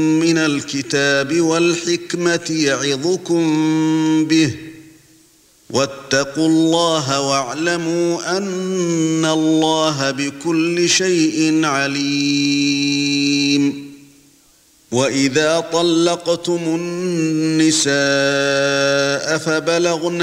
من الكتاب والحكمة يعظكم به واتقوا الله واعلموا أن الله بكل شيء عليم. وإذا طلقتم النساء فبلغن